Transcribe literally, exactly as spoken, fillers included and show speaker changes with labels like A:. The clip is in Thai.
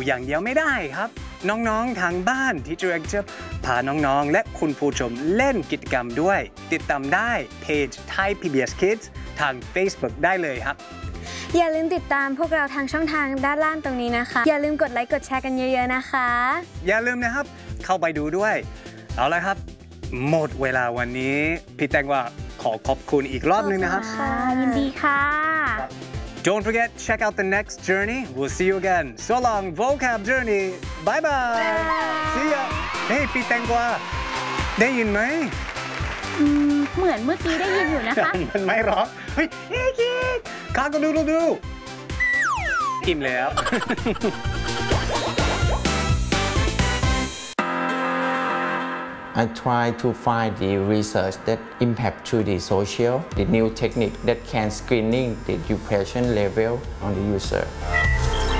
A: อย่างเดียวไม่ได้ครับน้องๆทางบ้านที่จะจะพาน้องๆและคุณผู้ชมเล่นกิจกรรมด้วยติดตามได้เพจ Thai พี บี เอส Kids ทาง Facebook ได้เลยครับ
B: อย่าลืมติดตามพวกเราทางช่องทางด้านล่างตรงนี้นะคะอย่าลืมกดไลค์กดแชร์กันเยอะๆนะคะ
A: อย่าลืมนะครับเข้าไปดูด้วยเอาละครับหมดเวลาวันนี้พี่แตงว่าขอขอบคุณอีกรอบนึงนะครับ
B: ค่ะยินดีค่ะ
A: Don't forget check out the next journey we'll see you again so long vocab journey bye bye see ya เฮ้ยพี่แตงกวาได้ยินไหม
B: เหมือนเมื่อกี้ได้ยินอยู่นะคะ
A: มันไม่ร้องเฮ้ยเฮ้ยคิดข้าก็ดูดูดูอิ่มแล้ว
C: I try to find the research that impact to the social, the new technique that can screening the depression level on the user.